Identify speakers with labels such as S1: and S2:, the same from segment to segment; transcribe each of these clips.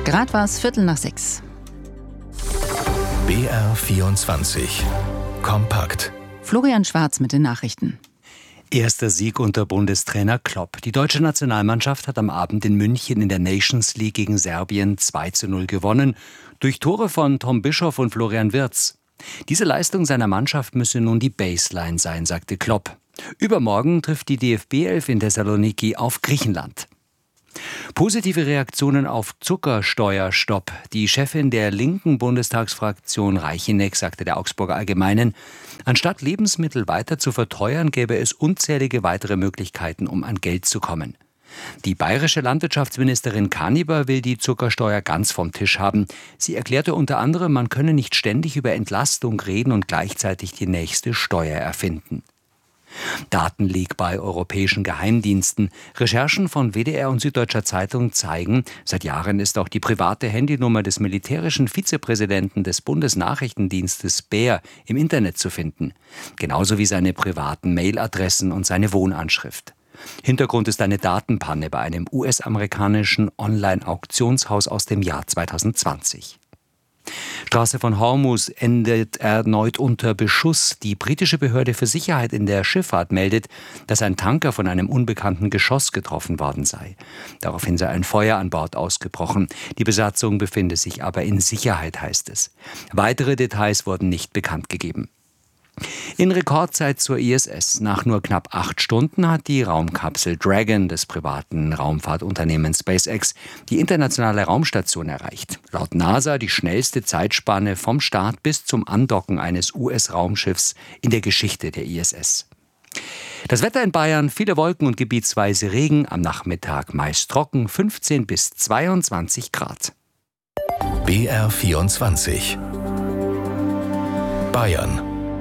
S1: Gerade war es 5:45.
S2: BR24 Kompakt.
S1: Florian Schwarz mit den Nachrichten.
S3: Erster Sieg unter Bundestrainer Klopp. Die deutsche Nationalmannschaft hat am Abend in München in der Nations League gegen Serbien 2:0 gewonnen, durch Tore von Tom Bischoff und Florian Wirtz. Diese Leistung seiner Mannschaft müsse nun die Baseline sein, sagte Klopp. Übermorgen trifft die DFB-11 in Thessaloniki auf Griechenland. Positive Reaktionen auf Zuckersteuerstopp. Die Chefin der linken Bundestagsfraktion Reicheneck sagte der Augsburger Allgemeinen, anstatt Lebensmittel weiter zu verteuern, gäbe es unzählige weitere Möglichkeiten, um an Geld zu kommen. Die bayerische Landwirtschaftsministerin Kaniber will die Zuckersteuer ganz vom Tisch haben. Sie erklärte unter anderem, man könne nicht ständig über Entlastung reden und gleichzeitig die nächste Steuer erfinden. Datenleak bei europäischen Geheimdiensten. Recherchen von WDR und Süddeutscher Zeitung zeigen, seit Jahren ist auch die private Handynummer des militärischen Vizepräsidenten des Bundesnachrichtendienstes BER im Internet zu finden. Genauso wie seine privaten Mailadressen und seine Wohnanschrift. Hintergrund ist eine Datenpanne bei einem US-amerikanischen Online-Auktionshaus aus dem Jahr 2020. Straße von Hormuz endet erneut unter Beschuss. Die britische Behörde für Sicherheit in der Schifffahrt meldet, dass ein Tanker von einem unbekannten Geschoss getroffen worden sei. Daraufhin sei ein Feuer an Bord ausgebrochen. Die Besatzung befinde sich aber in Sicherheit, heißt es. Weitere Details wurden nicht bekannt gegeben. In Rekordzeit zur ISS. Nach nur knapp 8 Stunden hat die Raumkapsel Dragon des privaten Raumfahrtunternehmens SpaceX die internationale Raumstation erreicht. Laut NASA die schnellste Zeitspanne vom Start bis zum Andocken eines US-Raumschiffs in der Geschichte der ISS. Das Wetter in Bayern, viele Wolken und gebietsweise Regen, am Nachmittag meist trocken, 15 bis 22 Grad.
S2: BR24 Bayern.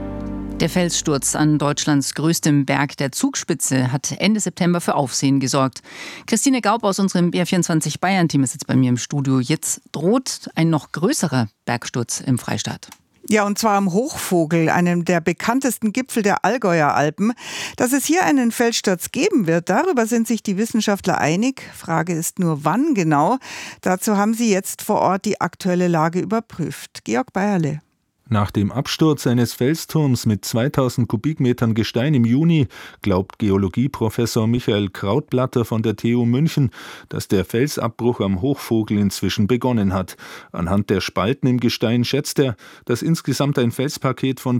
S1: Der Felssturz an Deutschlands größtem Berg, der Zugspitze, hat Ende September für Aufsehen gesorgt. Christine Gaub aus unserem BR24 Bayern-Team ist jetzt bei mir im Studio. Jetzt droht ein noch größerer Bergsturz im Freistaat.
S4: Ja, und zwar am Hochvogel, einem der bekanntesten Gipfel der Allgäuer Alpen. Dass es hier einen Felssturz geben wird, darüber sind sich die Wissenschaftler einig. Frage ist nur, wann genau. Dazu haben sie jetzt vor Ort die aktuelle Lage überprüft. Georg Bayerle.
S5: Nach dem Absturz eines Felsturms mit 2000 Kubikmetern Gestein im Juni glaubt Geologieprofessor Michael Krautblatter von der TU München, dass der Felsabbruch am Hochvogel inzwischen begonnen hat. Anhand der Spalten im Gestein schätzt er, dass insgesamt ein Felspaket von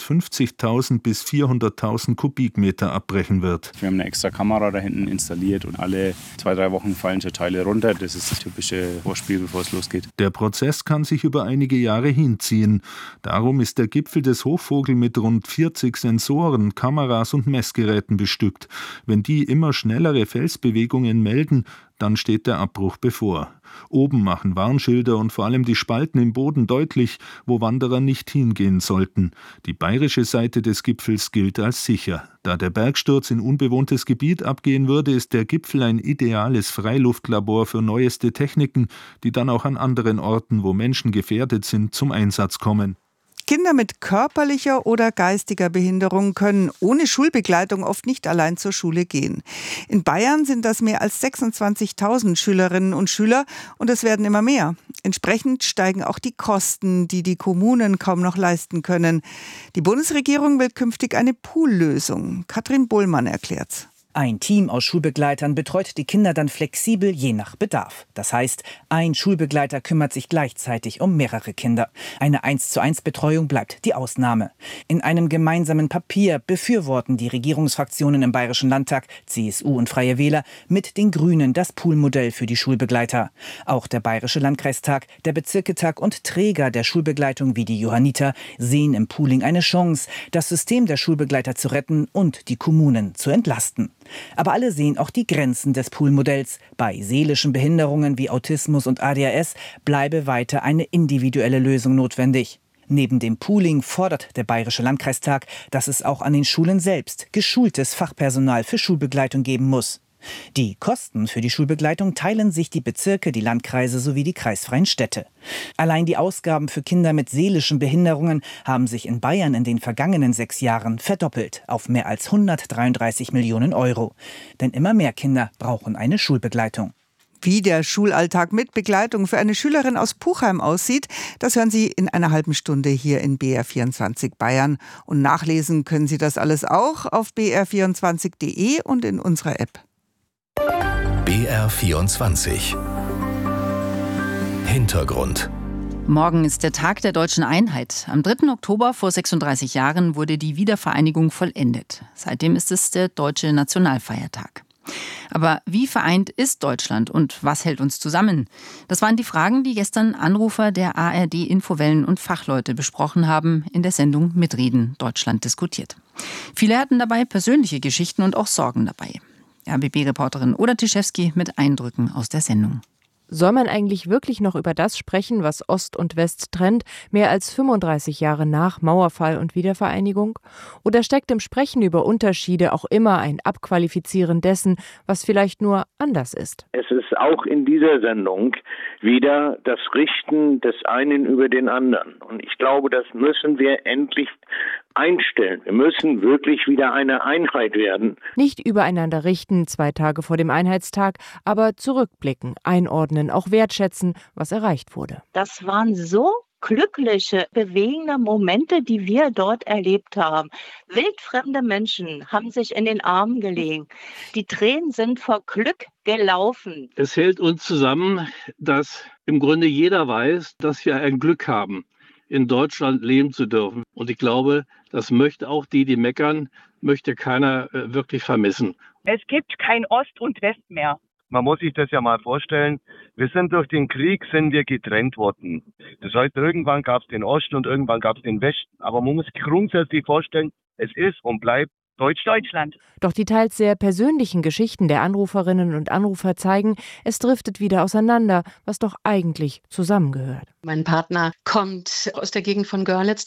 S5: 250.000 bis 400.000 Kubikmeter abbrechen wird.
S6: Wir haben eine extra Kamera da hinten installiert und alle 2-3 Wochen fallen schon Teile runter. Das ist das typische Vorspiel, bevor es losgeht.
S5: Der Prozess kann sich über einige Jahre hinziehen. Darum ist der Gipfel des Hochvogel mit rund 40 Sensoren, Kameras und Messgeräten bestückt. Wenn die immer schnellere Felsbewegungen melden, dann steht der Abbruch bevor. Oben machen Warnschilder und vor allem die Spalten im Boden deutlich, wo Wanderer nicht hingehen sollten. Die bayerische Seite des Gipfels gilt als sicher. Da der Bergsturz in unbewohntes Gebiet abgehen würde, ist der Gipfel ein ideales Freiluftlabor für neueste Techniken, die dann auch an anderen Orten, wo Menschen gefährdet sind, zum Einsatz kommen.
S4: Kinder mit körperlicher oder geistiger Behinderung können ohne Schulbegleitung oft nicht allein zur Schule gehen. In Bayern sind das mehr als 26.000 Schülerinnen und Schüler und es werden immer mehr. Entsprechend steigen auch die Kosten, die die Kommunen kaum noch leisten können. Die Bundesregierung will künftig eine Poollösung. Katrin Bohlmann erklärt's.
S7: Ein Team aus Schulbegleitern betreut die Kinder dann flexibel je nach Bedarf. Das heißt, ein Schulbegleiter kümmert sich gleichzeitig um mehrere Kinder. Eine 1:1 Betreuung bleibt die Ausnahme. In einem gemeinsamen Papier befürworten die Regierungsfraktionen im Bayerischen Landtag, CSU und Freie Wähler, mit den Grünen das Poolmodell für die Schulbegleiter. Auch der Bayerische Landkreistag, der Bezirketag und Träger der Schulbegleitung wie die Johanniter sehen im Pooling eine Chance, das System der Schulbegleiter zu retten und die Kommunen zu entlasten. Aber alle sehen auch die Grenzen des Poolmodells. Bei seelischen Behinderungen wie Autismus und ADHS bleibe weiter eine individuelle Lösung notwendig. Neben dem Pooling fordert der Bayerische Landkreistag, dass es auch an den Schulen selbst geschultes Fachpersonal für Schulbegleitung geben muss. Die Kosten für die Schulbegleitung teilen sich die Bezirke, die Landkreise sowie die kreisfreien Städte. Allein die Ausgaben für Kinder mit seelischen Behinderungen haben sich in Bayern in den vergangenen 6 Jahren verdoppelt auf mehr als 133 Millionen Euro. Denn immer mehr Kinder brauchen eine Schulbegleitung.
S4: Wie der Schulalltag mit Begleitung für eine Schülerin aus Puchheim aussieht, das hören Sie in einer halben Stunde hier in BR24 Bayern. Und nachlesen können Sie das alles auch auf br24.de und in unserer App.
S2: BR24 Hintergrund.
S1: Morgen ist der Tag der deutschen Einheit. Am 3. Oktober vor 36 Jahren wurde die Wiedervereinigung vollendet. Seitdem ist es der deutsche Nationalfeiertag. Aber wie vereint ist Deutschland und was hält uns zusammen? Das waren die Fragen, die gestern Anrufer der ARD-Infowellen und Fachleute besprochen haben in der Sendung Mitreden, Deutschland diskutiert. Viele hatten dabei persönliche Geschichten und auch Sorgen dabei. RBB-Reporterin Oda Tischewski mit Eindrücken aus der Sendung.
S8: Soll man eigentlich wirklich noch über das sprechen, was Ost und West trennt, mehr als 35 Jahre nach Mauerfall und Wiedervereinigung? Oder steckt im Sprechen über Unterschiede auch immer ein Abqualifizieren dessen, was vielleicht nur anders ist?
S9: Es ist auch in dieser Sendung wieder das Richten des einen über den anderen. Und ich glaube, das müssen wir endlich einstellen. Wir müssen wirklich wieder eine Einheit werden.
S8: Nicht übereinander richten, 2 Tage vor dem Einheitstag, aber zurückblicken, einordnen, auch wertschätzen, was erreicht wurde.
S10: Das waren so glückliche, bewegende Momente, die wir dort erlebt haben. Wildfremde Menschen haben sich in den Armen gelegen. Die Tränen sind vor Glück gelaufen.
S11: Es hält uns zusammen, dass im Grunde jeder weiß, dass wir ein Glück haben, in Deutschland leben zu dürfen. Und ich glaube, das möchte auch die meckern, möchte keiner wirklich vermissen.
S12: Es gibt kein Ost und West mehr.
S13: Man muss sich das ja mal vorstellen, wir sind durch den Krieg getrennt worden. Das heißt, irgendwann gab es den Osten und irgendwann gab es den Westen. Aber man muss sich grundsätzlich vorstellen, es ist und bleibt Deutschland.
S8: Doch die teils sehr persönlichen Geschichten der Anruferinnen und Anrufer zeigen, es driftet wieder auseinander, was doch eigentlich zusammengehört.
S14: Mein Partner kommt aus der Gegend von Görlitz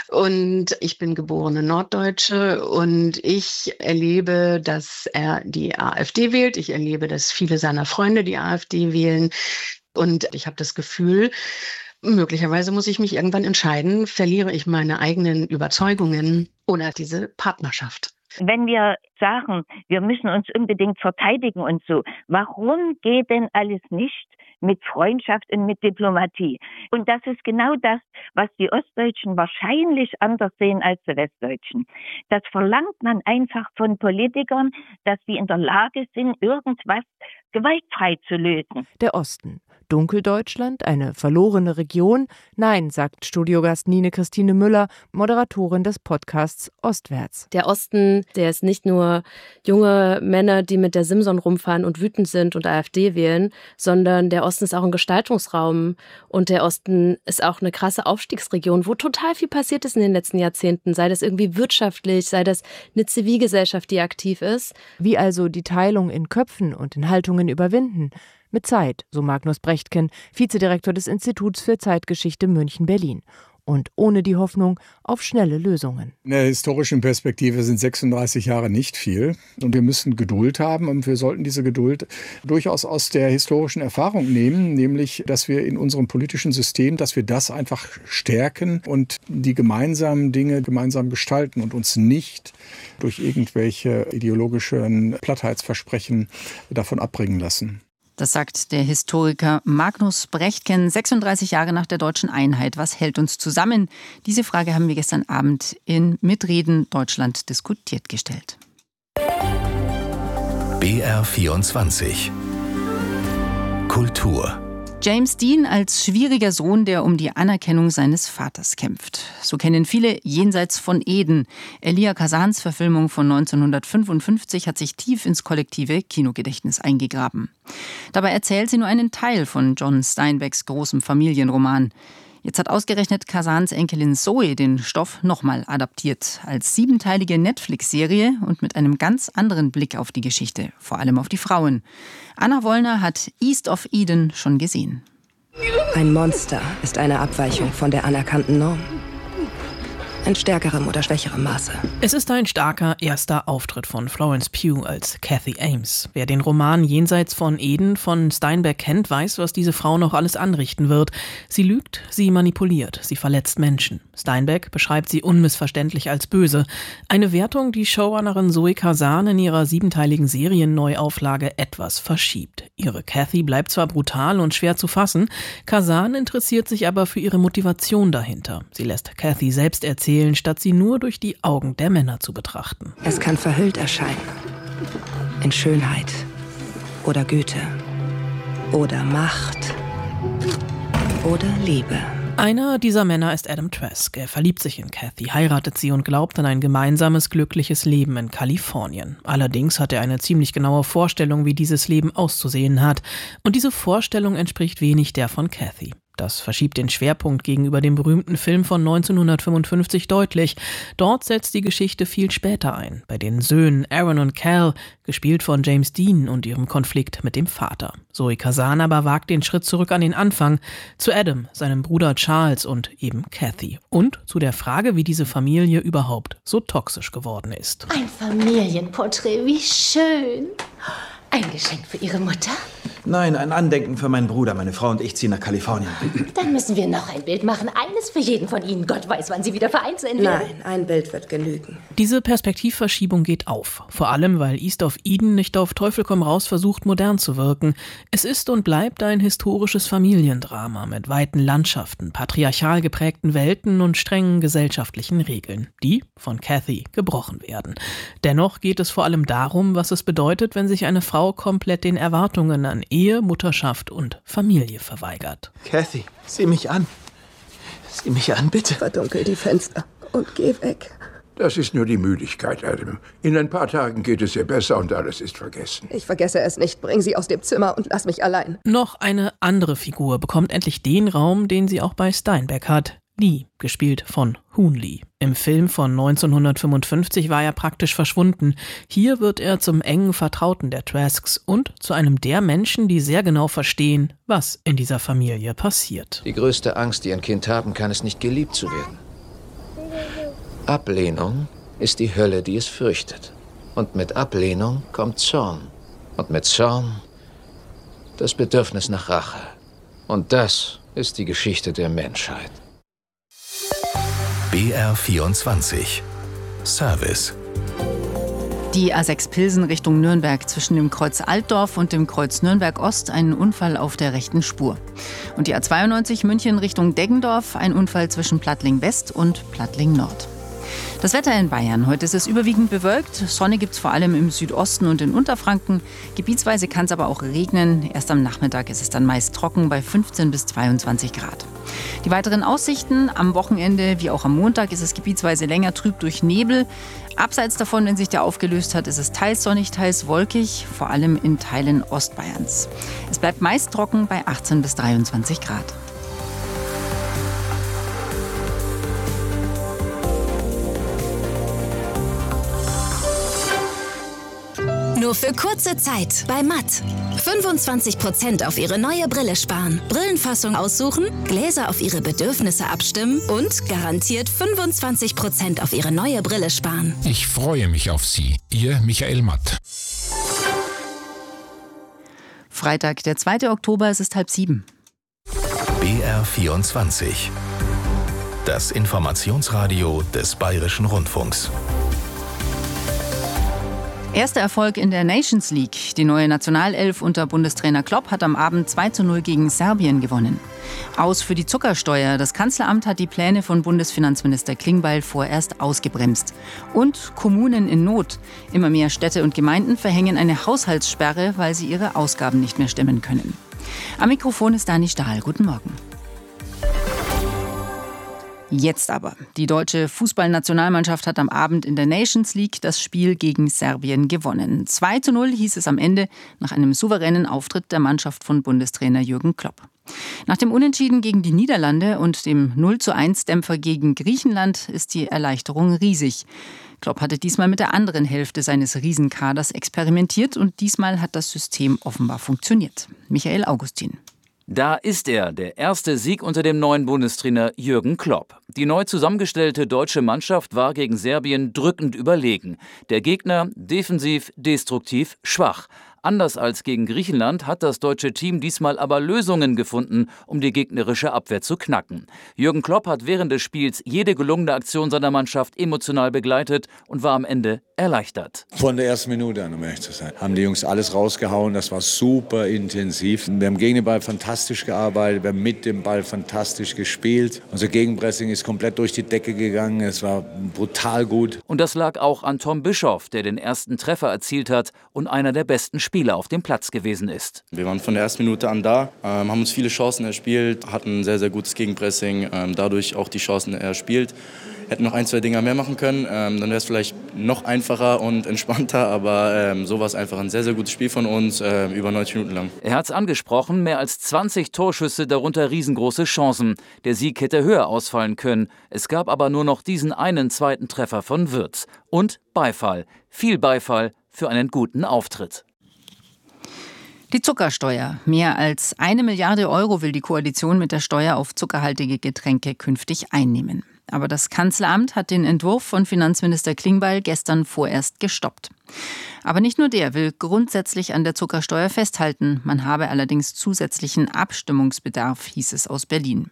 S14: und ich bin geborene Norddeutsche und ich erlebe, dass er die AfD wählt. Ich erlebe, dass viele seiner Freunde die AfD wählen und ich habe das Gefühl, möglicherweise muss ich mich irgendwann entscheiden, verliere ich meine eigenen Überzeugungen oder diese Partnerschaft.
S12: Wenn wir sagen, wir müssen uns unbedingt verteidigen und so, warum geht denn alles nicht mit Freundschaft und mit Diplomatie? Und das ist genau das, was die Ostdeutschen wahrscheinlich anders sehen als die Westdeutschen. Das verlangt man einfach von Politikern, dass sie in der Lage sind, irgendwas gewaltfrei zu lösen.
S8: Der Osten. Dunkeldeutschland, eine verlorene Region? Nein, sagt Studiogast Nine Christine Müller, Moderatorin des Podcasts Ostwärts.
S15: Der Osten, der ist nicht nur junge Männer, die mit der Simson rumfahren und wütend sind und AfD wählen, sondern der Osten ist auch ein Gestaltungsraum und der Osten ist auch eine krasse Aufstiegsregion, wo total viel passiert ist in den letzten Jahrzehnten, sei das irgendwie wirtschaftlich, sei das eine Zivilgesellschaft, die aktiv ist.
S8: Wie also die Teilung in Köpfen und in Haltungen überwinden? Mit Zeit, so Magnus Brechtken, Vizedirektor des Instituts für Zeitgeschichte München-Berlin. Und ohne die Hoffnung auf schnelle Lösungen.
S16: In der historischen Perspektive sind 36 Jahre nicht viel. Und wir müssen Geduld haben. Und wir sollten diese Geduld durchaus aus der historischen Erfahrung nehmen. Nämlich, dass wir in unserem politischen System, dass wir das einfach stärken und die gemeinsamen Dinge gemeinsam gestalten und uns nicht durch irgendwelche ideologischen Plattheitsversprechen davon abbringen lassen.
S1: Das sagt der Historiker Magnus Brechtken, 36 Jahre nach der deutschen Einheit. Was hält uns zusammen? Diese Frage haben wir gestern Abend in Mitreden Deutschland diskutiert gestellt.
S2: BR24 Kultur.
S1: James Dean als schwieriger Sohn, der um die Anerkennung seines Vaters kämpft. So kennen viele Jenseits von Eden. Elia Kazans Verfilmung von 1955 hat sich tief ins kollektive Kinogedächtnis eingegraben. Dabei erzählt sie nur einen Teil von John Steinbecks großem Familienroman. Jetzt hat ausgerechnet Kazans Enkelin Zoe den Stoff nochmal adaptiert, als 7-teilige Netflix-Serie und mit einem ganz anderen Blick auf die Geschichte, vor allem auf die Frauen. Anna Wollner hat East of Eden schon gesehen.
S17: Ein Monster ist eine Abweichung von der anerkannten Norm. in stärkerem oder schwächerem Maße.
S18: Es ist ein starker erster Auftritt von Florence Pugh als Kathy Ames. Wer den Roman Jenseits von Eden von Steinbeck kennt, weiß, was diese Frau noch alles anrichten wird. Sie lügt, sie manipuliert, sie verletzt Menschen. Steinbeck beschreibt sie unmissverständlich als böse. Eine Wertung, die Showrunnerin Zoe Kazan in ihrer 7-teiligen Serienneuauflage etwas verschiebt. Ihre Kathy bleibt zwar brutal und schwer zu fassen, Kazan interessiert sich aber für ihre Motivation dahinter. Sie lässt Kathy selbst erzählen, statt sie nur durch die Augen der Männer zu betrachten.
S17: Es kann verhüllt erscheinen. In Schönheit oder Güte oder Macht oder Liebe.
S18: Einer dieser Männer ist Adam Trask. Er verliebt sich in Kathy, heiratet sie und glaubt an ein gemeinsames, glückliches Leben in Kalifornien. Allerdings hat er eine ziemlich genaue Vorstellung, wie dieses Leben auszusehen hat. Und diese Vorstellung entspricht wenig der von Kathy. Das verschiebt den Schwerpunkt gegenüber dem berühmten Film von 1955 deutlich. Dort setzt die Geschichte viel später ein, bei den Söhnen Aaron und Cal, gespielt von James Dean und ihrem Konflikt mit dem Vater. Zoe Kazan aber wagt den Schritt zurück an den Anfang, zu Adam, seinem Bruder Charles und eben Kathy. Und zu der Frage, wie diese Familie überhaupt so toxisch geworden ist.
S19: Ein Familienporträt, wie schön. Ein Geschenk für Ihre Mutter?
S20: Nein, ein Andenken für meinen Bruder. Meine Frau und ich ziehen nach Kalifornien.
S19: Dann müssen wir noch ein Bild machen. Eines für jeden von Ihnen. Gott weiß, wann Sie wieder vereint sein werden.
S17: Nein, ein Bild wird genügen.
S18: Diese Perspektivverschiebung geht auf. Vor allem, weil East of Eden nicht auf Teufel komm raus versucht, modern zu wirken. Es ist und bleibt ein historisches Familiendrama mit weiten Landschaften, patriarchal geprägten Welten und strengen gesellschaftlichen Regeln, die von Kathy gebrochen werden. Dennoch geht es vor allem darum, was es bedeutet, wenn sich eine Frau komplett den Erwartungen an Ehe, Mutterschaft und Familie verweigert.
S20: Kathy, sieh mich an. Sieh mich an, bitte.
S17: Verdunkel die Fenster und geh weg.
S21: Das ist nur die Müdigkeit, Adam. In ein paar Tagen geht es ihr besser und alles ist vergessen.
S17: Ich vergesse es nicht. Bring sie aus dem Zimmer und lass mich allein.
S18: Noch eine andere Figur bekommt endlich den Raum, den sie auch bei Steinbeck hat. Lee, gespielt von Hoon Lee. Im Film von 1955 war er praktisch verschwunden. Hier wird er zum engen Vertrauten der Trasks und zu einem der Menschen, die sehr genau verstehen, was in dieser Familie passiert.
S22: Die größte Angst, die ein Kind haben kann, ist nicht geliebt zu werden. Ablehnung ist die Hölle, die es fürchtet. Und mit Ablehnung kommt Zorn. Und mit Zorn das Bedürfnis nach Rache. Und das ist die Geschichte der Menschheit.
S2: BR24 Service.
S1: Die A6 Pilsen Richtung Nürnberg zwischen dem Kreuz Altdorf und dem Kreuz Nürnberg Ost, ein Unfall auf der rechten Spur. Und die A92 München Richtung Deggendorf, ein Unfall zwischen Plattling West und Plattling Nord. Das Wetter in Bayern. Heute ist es überwiegend bewölkt. Sonne gibt es vor allem im Südosten und in Unterfranken. Gebietsweise kann es aber auch regnen. Erst am Nachmittag ist es dann meist trocken bei 15 bis 22 Grad. Die weiteren Aussichten: am Wochenende wie auch am Montag ist es gebietsweise länger trüb durch Nebel. Abseits davon, wenn sich der aufgelöst hat, ist es teils sonnig, teils wolkig, vor allem in Teilen Ostbayerns. Es bleibt meist trocken bei 18 bis 23 Grad.
S23: Nur für kurze Zeit bei Matt. 25% auf Ihre neue Brille sparen. Brillenfassung aussuchen, Gläser auf Ihre Bedürfnisse abstimmen und garantiert 25% auf Ihre neue Brille sparen.
S24: Ich freue mich auf Sie. Ihr Michael Matt.
S1: Freitag, der 2. Oktober, es ist 6:30.
S2: BR24. Das Informationsradio des Bayerischen Rundfunks.
S1: Erster Erfolg in der Nations League. Die neue Nationalelf unter Bundestrainer Klopp hat am Abend 2:0 gegen Serbien gewonnen. Aus für die Zuckersteuer. Das Kanzleramt hat die Pläne von Bundesfinanzminister Klingbeil vorerst ausgebremst. Und Kommunen in Not. Immer mehr Städte und Gemeinden verhängen eine Haushaltssperre, weil sie ihre Ausgaben nicht mehr stemmen können. Am Mikrofon ist Dani Stahl. Guten Morgen. Jetzt aber. Die deutsche Fußballnationalmannschaft hat am Abend in der Nations League das Spiel gegen Serbien gewonnen. 2:0 hieß es am Ende nach einem souveränen Auftritt der Mannschaft von Bundestrainer Jürgen Klopp. Nach dem Unentschieden gegen die Niederlande und dem 0:1-Dämpfer gegen Griechenland ist die Erleichterung riesig. Klopp hatte diesmal mit der anderen Hälfte seines Riesenkaders experimentiert und diesmal hat das System offenbar funktioniert. Michael Augustin.
S3: Da ist er, der erste Sieg unter dem neuen Bundestrainer Jürgen Klopp. Die neu zusammengestellte deutsche Mannschaft war gegen Serbien drückend überlegen. Der Gegner defensiv, destruktiv, schwach. Anders als gegen Griechenland hat das deutsche Team diesmal aber Lösungen gefunden, um die gegnerische Abwehr zu knacken. Jürgen Klopp hat während des Spiels jede gelungene Aktion seiner Mannschaft emotional begleitet und war am Ende erleichtert.
S5: Von der ersten Minute an, um ehrlich zu sein, haben die Jungs alles rausgehauen. Das war super intensiv. Wir haben gegen den Ball fantastisch gearbeitet, wir haben mit dem Ball fantastisch gespielt. Unser Gegenpressing ist komplett durch die Decke gegangen. Es war brutal gut.
S3: Und das lag auch an Tom Bischoff, der den ersten Treffer erzielt hat und einer der besten Spieler auf dem Platz gewesen ist.
S6: Wir waren von der ersten Minute an da, haben uns viele Chancen erspielt, hatten ein sehr, sehr gutes Gegenpressing, dadurch auch die Chancen erspielt. Hätten noch 1, 2 Dinger mehr machen können, dann wäre es vielleicht noch einfacher und entspannter, aber so war es einfach ein sehr, sehr gutes Spiel von uns, über 90 Minuten lang.
S3: Er hat es angesprochen, mehr als 20 Torschüsse, darunter riesengroße Chancen. Der Sieg hätte höher ausfallen können. Es gab aber nur noch diesen einen zweiten Treffer von Wirtz. Und Beifall, viel Beifall für einen guten Auftritt.
S1: Die Zuckersteuer. Mehr als 1 Milliarde Euro will die Koalition mit der Steuer auf zuckerhaltige Getränke künftig einnehmen. Aber das Kanzleramt hat den Entwurf von Finanzminister Klingbeil gestern vorerst gestoppt. Aber nicht nur der will grundsätzlich an der Zuckersteuer festhalten. Man habe allerdings zusätzlichen Abstimmungsbedarf, hieß es aus Berlin.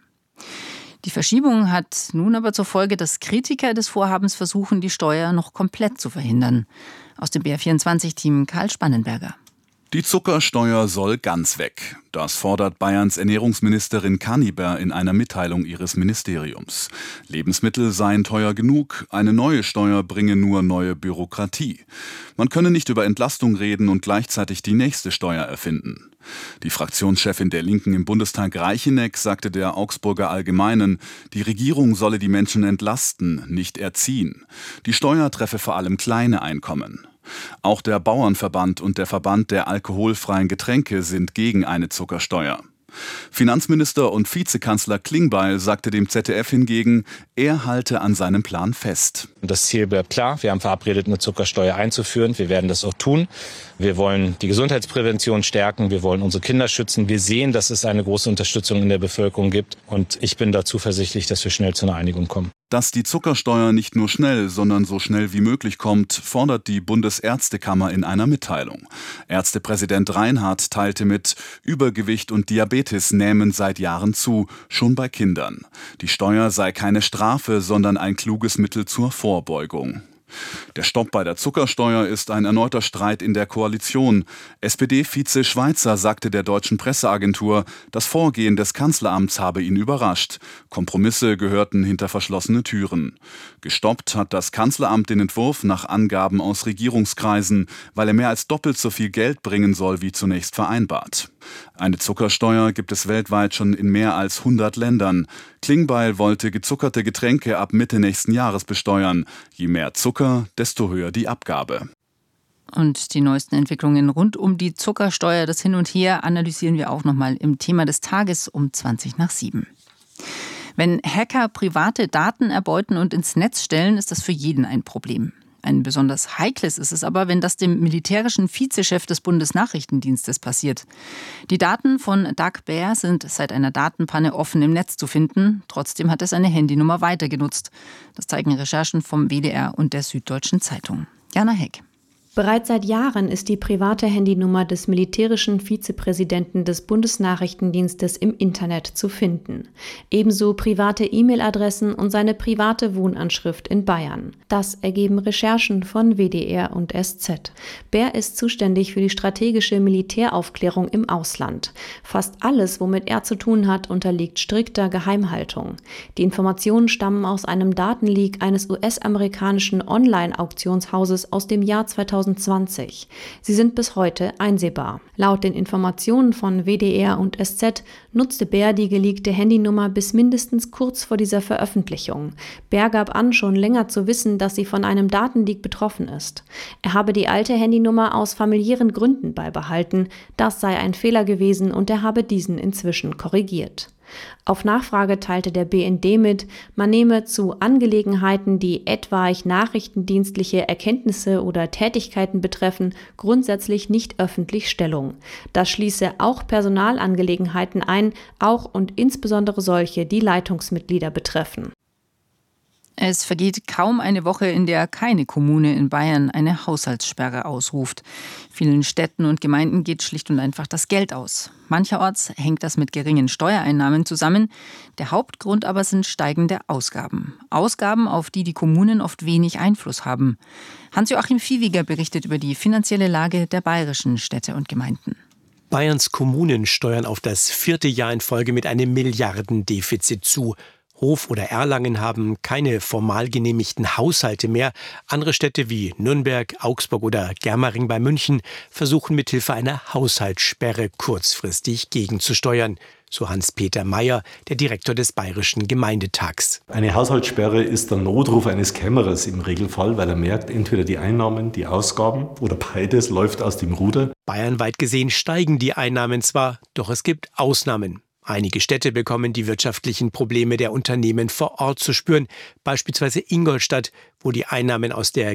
S1: Die Verschiebung hat nun aber zur Folge, dass Kritiker des Vorhabens versuchen, die Steuer noch komplett zu verhindern. Aus dem BR24-Team Karl Spannenberger.
S7: Die Zuckersteuer soll ganz weg. Das fordert Bayerns Ernährungsministerin Kaniber in einer Mitteilung ihres Ministeriums. Lebensmittel seien teuer genug, eine neue Steuer bringe nur neue Bürokratie. Man könne nicht über Entlastung reden und gleichzeitig die nächste Steuer erfinden. Die Fraktionschefin der Linken im Bundestag Reicheneck sagte der Augsburger Allgemeinen, die Regierung solle die Menschen entlasten, nicht erziehen. Die Steuer treffe vor allem kleine Einkommen. Auch der Bauernverband und der Verband der alkoholfreien Getränke sind gegen eine Zuckersteuer. Finanzminister und Vizekanzler Klingbeil sagte dem ZDF hingegen, er halte an seinem Plan fest.
S25: Das Ziel bleibt klar. Wir haben verabredet, eine Zuckersteuer einzuführen. Wir werden das auch tun. Wir wollen die Gesundheitsprävention stärken. Wir wollen unsere Kinder schützen. Wir sehen, dass es eine große Unterstützung in der Bevölkerung gibt. Und ich bin da zuversichtlich, dass wir schnell zu einer Einigung kommen.
S7: Dass die Zuckersteuer nicht nur schnell, sondern so schnell wie möglich kommt, fordert die Bundesärztekammer in einer Mitteilung. Ärztepräsident Reinhardt teilte mit, Übergewicht und Diabetes nehmen seit Jahren zu, schon bei Kindern. Die Steuer sei keine Strafe, sondern ein kluges Mittel zur Vorbeugung. Der Stopp bei der Zuckersteuer ist ein erneuter Streit in der Koalition. SPD-Vize Schweizer sagte der deutschen Presseagentur, das Vorgehen des Kanzleramts habe ihn überrascht. Kompromisse gehörten hinter verschlossene Türen. Gestoppt hat das Kanzleramt den Entwurf nach Angaben aus Regierungskreisen, weil er mehr als doppelt so viel Geld bringen soll wie zunächst vereinbart. Eine Zuckersteuer gibt es weltweit schon in mehr als 100 Ländern. Klingbeil wollte gezuckerte Getränke ab Mitte nächsten Jahres besteuern. Je mehr Zucker, desto höher die Abgabe.
S1: Und die neuesten Entwicklungen rund um die Zuckersteuer, das Hin und Her, analysieren wir auch nochmal im Thema des Tages um 6:20. Wenn Hacker private Daten erbeuten und ins Netz stellen, ist das für jeden ein Problem. Ein besonders heikles ist es aber, wenn das dem militärischen Vizechef des Bundesnachrichtendienstes passiert. Die Daten von Doug Baer sind seit einer Datenpanne offen im Netz zu finden. Trotzdem hat er seine Handynummer weiter genutzt. Das zeigen Recherchen vom WDR und der Süddeutschen Zeitung. Jana Heck.
S26: Bereits seit Jahren ist die private Handynummer des militärischen Vizepräsidenten des Bundesnachrichtendienstes im Internet zu finden. Ebenso private E-Mail-Adressen und seine private Wohnanschrift in Bayern. Das ergeben Recherchen von WDR und SZ. Baer ist zuständig für die strategische Militäraufklärung im Ausland. Fast alles, womit er zu tun hat, unterliegt strikter Geheimhaltung. Die Informationen stammen aus einem Datenleak eines US-amerikanischen Online-Auktionshauses aus dem Jahr 2020. Sie sind bis heute einsehbar. Laut den Informationen von WDR und SZ nutzte Baer die geleakte Handynummer bis mindestens kurz vor dieser Veröffentlichung. Baer gab an, schon länger zu wissen, dass sie von einem Datenleak betroffen ist. Er habe die alte Handynummer aus familiären Gründen beibehalten. Das sei ein Fehler gewesen und er habe diesen inzwischen korrigiert. Auf Nachfrage teilte der BND mit, man nehme zu Angelegenheiten, die etwaig nachrichtendienstliche Erkenntnisse oder Tätigkeiten betreffen, grundsätzlich nicht öffentlich Stellung. Das schließe auch Personalangelegenheiten ein, auch und insbesondere solche, die Leitungsmitglieder betreffen.
S1: Es vergeht kaum eine Woche, in der keine Kommune in Bayern eine Haushaltssperre ausruft. Vielen Städten und Gemeinden geht schlicht und einfach das Geld aus. Mancherorts hängt das mit geringen Steuereinnahmen zusammen. Der Hauptgrund aber sind steigende Ausgaben. Ausgaben, auf die die Kommunen oft wenig Einfluss haben. Hans-Joachim Viehweger berichtet über die finanzielle Lage der bayerischen Städte und Gemeinden.
S4: Bayerns Kommunen steuern auf das 4. Jahr in Folge mit einem Milliardendefizit zu. Hof oder Erlangen haben keine formal genehmigten Haushalte mehr. Andere Städte wie Nürnberg, Augsburg oder Germering bei München versuchen mithilfe einer Haushaltssperre kurzfristig gegenzusteuern. So Hans-Peter Mayer, der Direktor des Bayerischen Gemeindetags.
S9: Eine Haushaltssperre ist der Notruf eines Kämmerers im Regelfall, weil er merkt, entweder die Einnahmen, die Ausgaben oder beides läuft aus dem Ruder.
S4: Bayernweit gesehen steigen die Einnahmen zwar, doch es gibt Ausnahmen. Einige Städte bekommen die wirtschaftlichen Probleme der Unternehmen vor Ort zu spüren, beispielsweise Ingolstadt, wo die Einnahmen aus der